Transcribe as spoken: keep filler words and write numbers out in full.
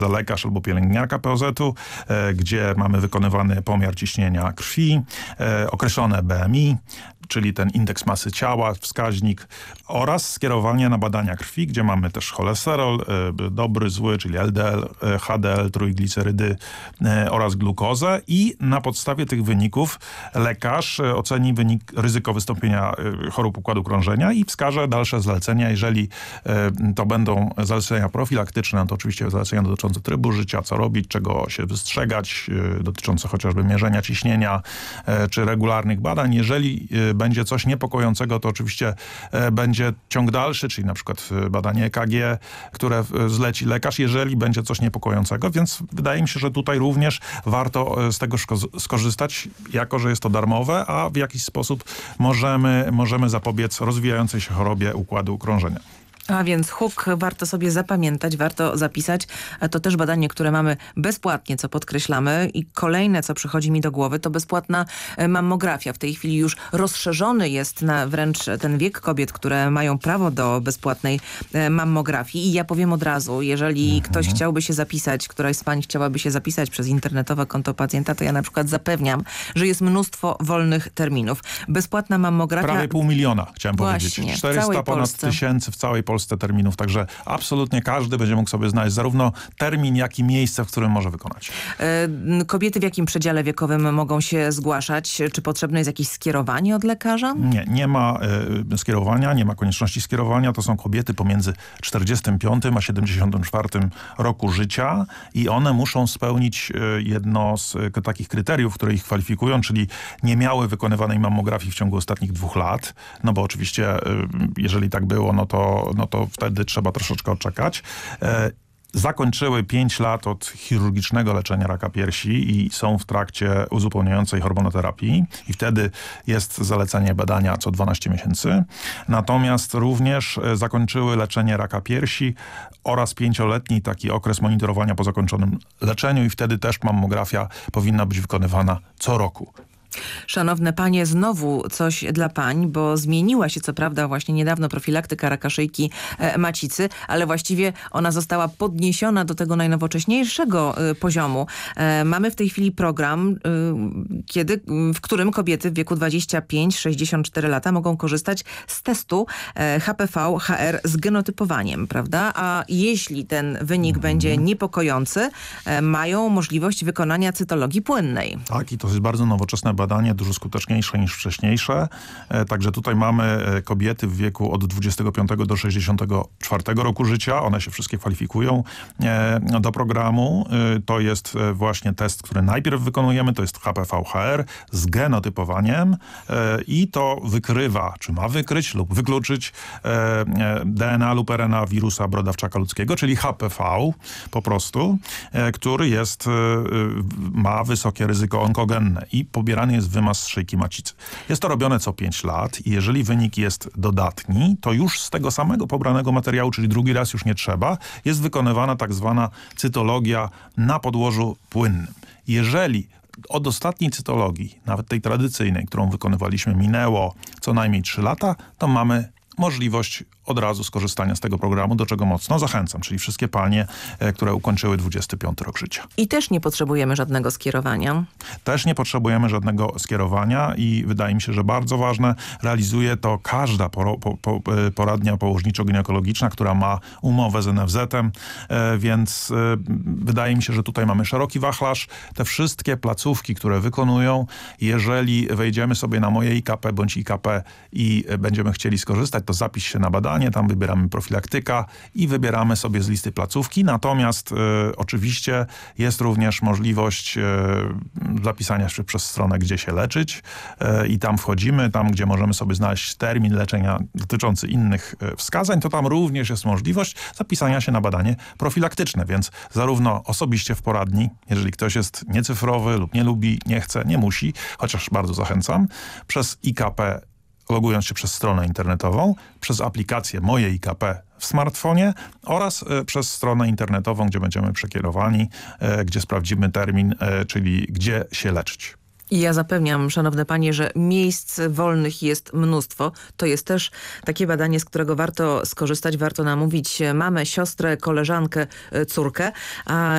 lekarz albo pielęgniarka P O Z-u, e, gdzie mamy wykonywany pomiar ciśnienia krwi, e, określone B M I, czyli ten indeks masy ciała, wskaźnik, oraz skierowanie na badania krwi, gdzie mamy też cholesterol, e, dobry, zły, czyli L D L, e, H D L, trójglicerydy e, oraz glukozę, i na podstawie tych wyników lekarz e, oceni wynik, ryzyko wystąpienia e, chorób układu krążenia i wskaże dalsze zalecenia. Jeżeli e, to będą zalecenia profilaktyczne, no to oczywiście zalecenia dotyczące trybu życia, co robić, czego się wystrzegać, e, dotyczące chociażby mierzenia ciśnienia, e, czy regularnych badań. Jeżeli e, będzie coś niepokojącego, to oczywiście e, będzie ciąg dalszy, czyli na przykład badanie E K G, które e, zleci lekarz, jeżeli będzie coś niepokojącego, więc wydaje mi się, że tutaj również warto e, z tego szko- skorzystać, jako że jest to darmowe, a w jakiś sposób możemy, możemy zapobiec rozwijającej się chorobie układu krążenia. A więc H U K warto sobie zapamiętać, warto zapisać. To też badanie, które mamy bezpłatnie, co podkreślamy. I kolejne, co przychodzi mi do głowy, to bezpłatna mammografia. W tej chwili już rozszerzony jest na wręcz ten wiek kobiet, które mają prawo do bezpłatnej mammografii. I ja powiem od razu, jeżeli mhm. ktoś chciałby się zapisać, któraś z pań chciałaby się zapisać przez internetowe konto pacjenta, to ja na przykład zapewniam, że jest mnóstwo wolnych terminów. Bezpłatna mammografia... Prawie pół miliona, chciałem Właśnie, powiedzieć. czterysta ponad tysięcy w całej Polsce terminów, także absolutnie każdy będzie mógł sobie znaleźć zarówno termin, jak i miejsce, w którym może wykonać. Kobiety w jakim przedziale wiekowym mogą się zgłaszać? Czy potrzebne jest jakieś skierowanie od lekarza? Nie, nie ma y, skierowania, nie ma konieczności skierowania. To są kobiety pomiędzy czterdziestym piątym a siedemdziesiątym czwartym roku życia i one muszą spełnić y, jedno z y, takich kryteriów, które ich kwalifikują, czyli nie miały wykonywanej mammografii w ciągu ostatnich dwóch lat, no bo oczywiście y, jeżeli tak było, no to, no to wtedy trzeba troszeczkę odczekać. E, zakończyły pięć lat od chirurgicznego leczenia raka piersi i są w trakcie uzupełniającej hormonoterapii i wtedy jest zalecenie badania co dwanaście miesięcy. Natomiast również zakończyły leczenie raka piersi oraz pięcioletni taki okres monitorowania po zakończonym leczeniu i wtedy też mammografia powinna być wykonywana co roku. Szanowne panie, znowu coś dla pań, bo zmieniła się co prawda właśnie niedawno profilaktyka raka szyjki e, macicy, ale właściwie ona została podniesiona do tego najnowocześniejszego e, poziomu. E, mamy w tej chwili program, e, kiedy, w którym kobiety w wieku dwadzieścia pięć do sześćdziesięciu czterech lat mogą korzystać z testu e, H P V H R z genotypowaniem, prawda? A jeśli ten wynik mhm. będzie niepokojący, e, mają możliwość wykonania cytologii płynnej. Tak, i to jest bardzo nowoczesne badanie, dużo skuteczniejsze niż wcześniejsze. E, także tutaj mamy e, kobiety w wieku od dwudziestego piątego do sześćdziesiątego czwartego roku życia. One się wszystkie kwalifikują e, do programu. E, to jest e, właśnie test, który najpierw wykonujemy. To jest H P V H R z genotypowaniem e, i to wykrywa, czy ma wykryć lub wykluczyć e, e, D N A lub R N A wirusa brodawczaka ludzkiego, czyli H P V po prostu, e, który jest, e, ma wysokie ryzyko onkogenne i pobierany jest wymaz z szyjki macicy. Jest to robione co pięć lat i jeżeli wynik jest dodatni, to już z tego samego pobranego materiału, czyli drugi raz już nie trzeba, jest wykonywana tak zwana cytologia na podłożu płynnym. Jeżeli od ostatniej cytologii, nawet tej tradycyjnej, którą wykonywaliśmy, minęło co najmniej trzy lata, to mamy możliwość od razu skorzystania z tego programu, do czego mocno zachęcam, czyli wszystkie panie, e, które ukończyły dwudziesty piąty rok życia. I też nie potrzebujemy żadnego skierowania. Też nie potrzebujemy żadnego skierowania i wydaje mi się, że bardzo ważne, realizuje to każda poro, po, po, poradnia położniczo-ginekologiczna, która ma umowę z N F Z-em, e, więc e, wydaje mi się, że tutaj mamy szeroki wachlarz. Te wszystkie placówki, które wykonują, jeżeli wejdziemy sobie na moje I K P bądź I K P i będziemy chcieli skorzystać, to zapisz się na badanie, tam wybieramy profilaktyka i wybieramy sobie z listy placówki. Natomiast e, oczywiście jest również możliwość e, zapisania się przez stronę, gdzie się leczyć e, i tam wchodzimy, tam gdzie możemy sobie znaleźć termin leczenia dotyczący innych e, wskazań, to tam również jest możliwość zapisania się na badanie profilaktyczne, więc zarówno osobiście w poradni, jeżeli ktoś jest niecyfrowy lub nie lubi, nie chce, nie musi, chociaż bardzo zachęcam, przez I K P logując się przez stronę internetową, przez aplikację Moje I K P w smartfonie oraz e, przez stronę internetową, gdzie będziemy przekierowani, e, gdzie sprawdzimy termin, e, czyli gdzie się leczyć. I ja zapewniam, szanowne panie, że miejsc wolnych jest mnóstwo. To jest też takie badanie, z którego warto skorzystać, warto namówić mamę, siostrę, koleżankę, córkę. A